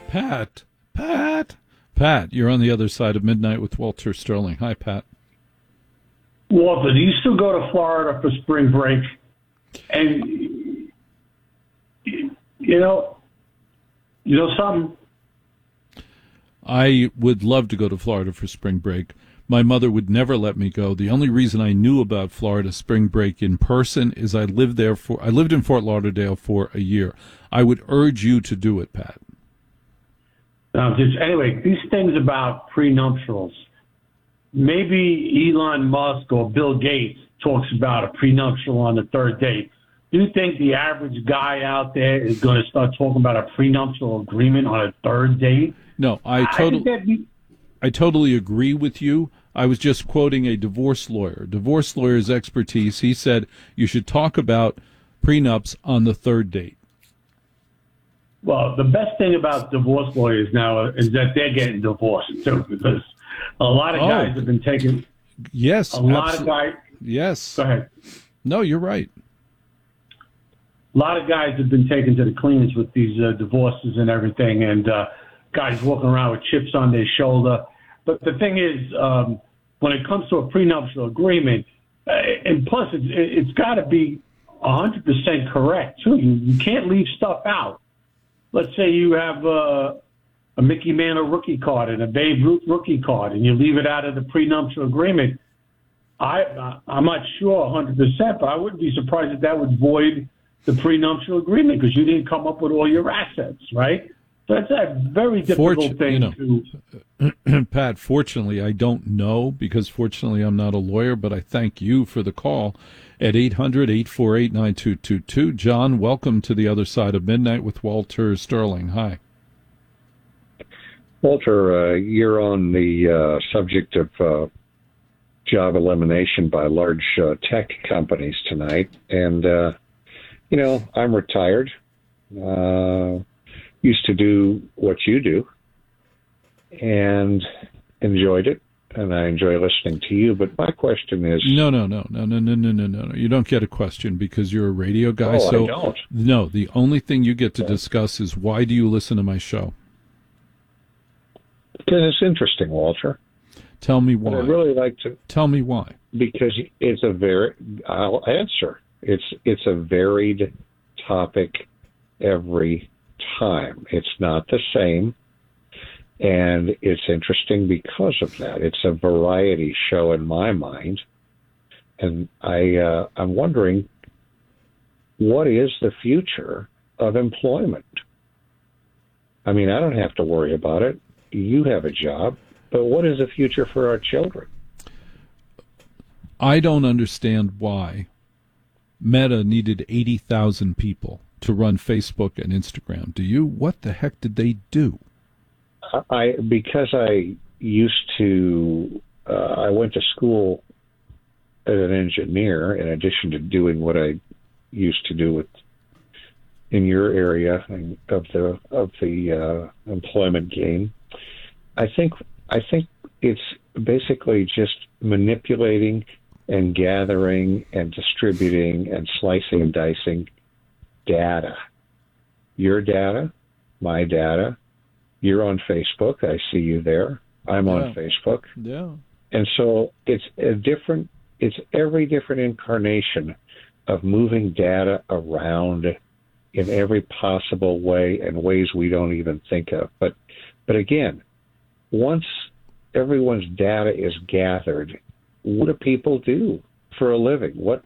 Pat, Pat, you're on the other side of midnight with Walter Sterling. Hi, Pat. Walter, do you still go to Florida for spring break? And you know something? I would love to go to Florida for spring break. My mother would never let me go. The only reason I knew about Florida spring break in person is I lived in Fort Lauderdale for a year. I would urge you to do it, Pat. Anyway, these things about prenuptials. Maybe Elon Musk or Bill Gates talks about a prenuptial on the third date. Do you think the average guy out there is going to start talking about a prenuptial agreement on a third date? No, I totally agree with you. I was just quoting a divorce lawyer. Divorce lawyer's expertise. He said you should talk about prenups on the third date. Well, the best thing about divorce lawyers now is that they're getting divorced too, because a lot of guys have been taking. Yes, lot of guys. Yes. Go ahead. No, you're right. A lot of guys have been taken to the cleaners with these divorces and everything, and guys walking around with chips on their shoulder. But the thing is, when it comes to a prenuptial agreement, and plus it's got to be 100% correct too. You can't leave stuff out. Let's say you have a Mickey Mantle rookie card and a Babe Ruth rookie card, and you leave it out of the prenuptial agreement. I'm not sure 100%, but I wouldn't be surprised if that would void the prenuptial agreement because you didn't come up with all your assets, right? So that's a very difficult thing to... Pat, fortunately, I don't know because fortunately I'm not a lawyer, but I thank you for the call at 800-848-9222. John, welcome to the other side of midnight with Walter Sterling. Hi. Walter, you're on the subject of job elimination by large tech companies tonight. And, I'm retired. Used to do what you do and enjoyed it. And I enjoy listening to you. But my question is... No. You don't get a question because you're a radio guy. I so don't. No, the only thing you get to discuss is why do you listen to my show? Because it's interesting, Walter. Tell me why. And I'd really like to... Tell me why. Because it's I'll answer. It's a varied topic every time. It's not the same. And it's interesting because of that. It's a variety show in my mind. And I'm wondering, what is the future of employment? I mean, I don't have to worry about it. You have a job. But what is the future for our children? I don't understand why Meta needed 80,000 people to run Facebook and Instagram. Do you? What the heck did they do? Because I used to, I went to school as an engineer in addition to doing what I used to do in your area of the employment game. I think it's basically just manipulating and gathering and distributing and slicing and dicing data. Your data, my data. You're on Facebook. I see you there. I'm on Facebook. Yeah. And so it's every different incarnation of moving data around in every possible way and ways we don't even think of. But again, once everyone's data is gathered, what do people do for a living? What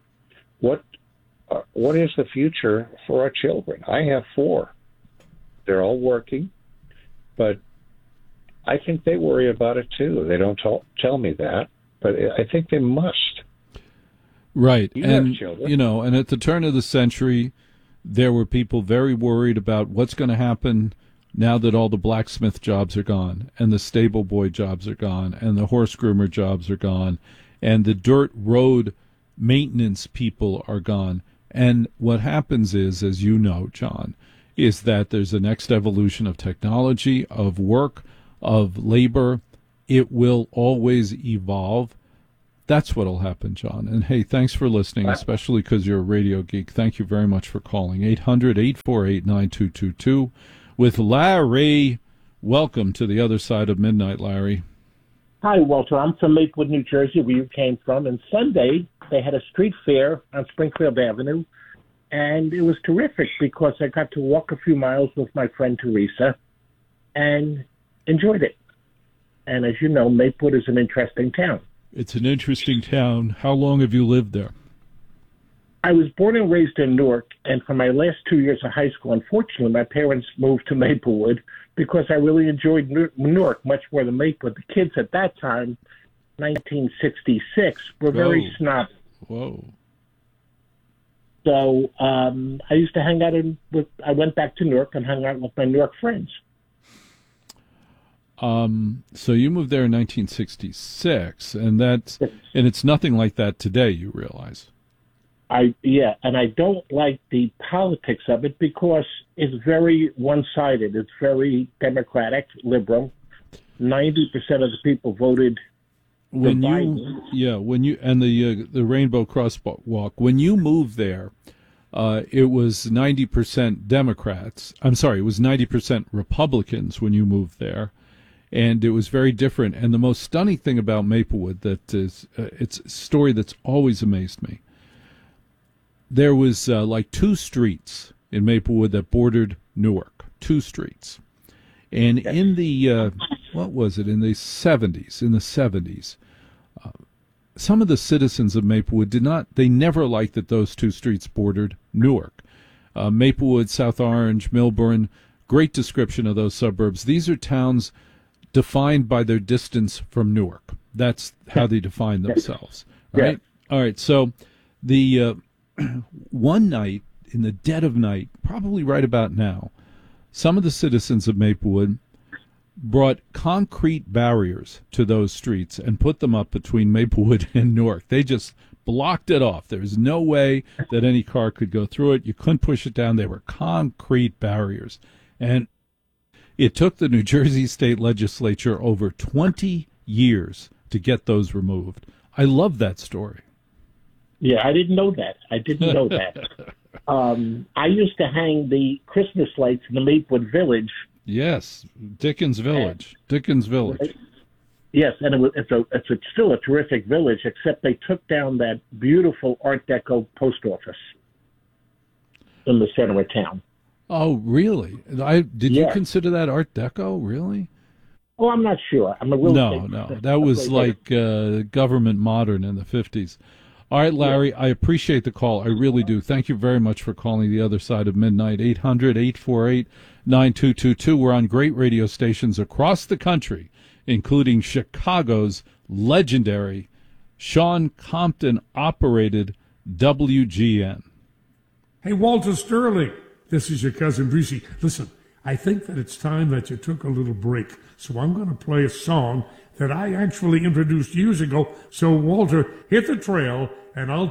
is the future for our children? I have 4. They're all working. But I think they worry about it too. They don't tell me that, but I think they must. Right. You have children. And at the turn of the century, there were people very worried about what's going to happen now that all the blacksmith jobs are gone and the stable boy jobs are gone and the horse groomer jobs are gone and the dirt road maintenance people are gone. And what happens is, as you know, John, is that there's a next evolution of technology, of work, of labor. It will always evolve. That's what'll happen, John. And hey, thanks for listening, especially because you're a radio geek. Thank you very much for calling. 800-848-9222 with Larry. Welcome to the other side of midnight, Larry. Hi, Walter. I'm from Maplewood, New Jersey, where you came from. And Sunday, they had a street fair on Springfield Avenue. And it was terrific because I got to walk a few miles with my friend Teresa and enjoyed it. And as you know, Maplewood is an interesting town. It's an interesting town. How long have you lived there? I was born and raised in Newark, and for my last 2 years of high school, unfortunately, my parents moved to Maplewood because I really enjoyed Newark much more than Maplewood. The kids at that time, 1966, were very snobby. Whoa. So I used to hang out I went back to Newark and hung out with my Newark friends. So you moved there in 1966, and it's nothing like that today, you realize. And I don't like the politics of it because it's very one-sided. It's very Democratic, liberal. 90% of the people voted when for Biden. The Rainbow Crosswalk. When you moved there, it was 90% Democrats. I'm sorry, it was 90% Republicans when you moved there, and it was very different. And the most stunning thing about Maplewood it's a story that's always amazed me. There was like two streets in Maplewood that bordered Newark, two streets. And in the, in the 70s, some of the citizens of Maplewood they never liked that those two streets bordered Newark. Maplewood, South Orange, Milburn, great description of those suburbs. These are towns defined by their distance from Newark. That's how they define themselves. Right? All right, so the... one night, in the dead of night, probably right about now, some of the citizens of Maplewood brought concrete barriers to those streets and put them up between Maplewood and Newark. They just blocked it off. There was no way that any car could go through it. You couldn't push it down. They were concrete barriers. And it took the New Jersey State Legislature over 20 years to get those removed. I love that story. Yeah, I didn't know that. I used to hang the Christmas lights in the Maplewood Village. Yes, Dickens Village. Yes, and it's still a terrific village, except they took down that beautiful Art Deco post office in the center of town. Oh, really? Did you consider that Art Deco, really? Oh, I'm not sure. No. That was like government modern in the 50s. All right, Larry, I appreciate the call. I really do. Thank you very much for calling the other side of midnight. 800-848-9222. We're on great radio stations across the country, including Chicago's legendary Sean Compton-operated WGN. Hey, Walter Sterling, this is your cousin Brucey. Listen, I think that it's time that you took a little break, so I'm going to play a song that I actually introduced years ago. So, Walter, hit the trail, and I'll